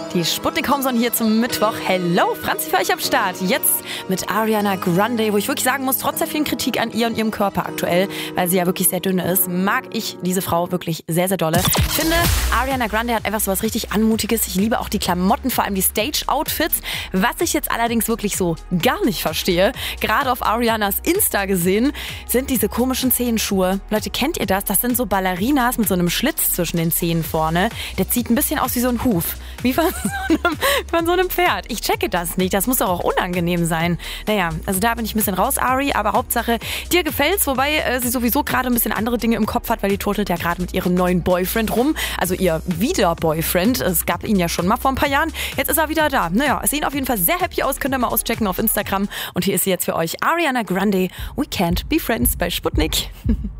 Die Sputnik Homezone hier zum Mittwoch. Hello, Franzi für euch am Start. Jetzt mit Ariana Grande, wo ich wirklich sagen muss, trotz der vielen Kritik an ihr und ihrem Körper aktuell, weil sie ja wirklich sehr dünn ist, mag ich diese Frau wirklich sehr, sehr dolle. Ich finde, Ariana Grande hat einfach so was richtig Anmutiges. Ich liebe auch die Klamotten, vor allem die Stage-Outfits. Was ich jetzt allerdings wirklich so gar nicht verstehe, gerade auf Arianas Insta gesehen, sind diese komischen Zehenschuhe. Leute, kennt ihr das? Das sind so Ballerinas mit so einem Schlitz zwischen den Zehen vorne. Der zieht ein bisschen aus wie so ein Huf. Wie von so einem Pferd. Ich checke das nicht. Das muss doch auch unangenehm sein. Naja, also da bin ich ein bisschen raus, Ari. Aber Hauptsache, dir gefällt's. Wobei sie sowieso gerade ein bisschen andere Dinge im Kopf hat, weil die turtelt ja gerade mit ihrem neuen Boyfriend rum. Also ihr Wieder-Boyfriend. Es gab ihn ja schon mal vor ein paar Jahren. Jetzt ist er wieder da. Naja, es sehen auf jeden Fall sehr happy aus. Könnt ihr mal auschecken auf Instagram. Und hier ist sie jetzt für euch Ariana Grande. We can't be friends bei Sputnik.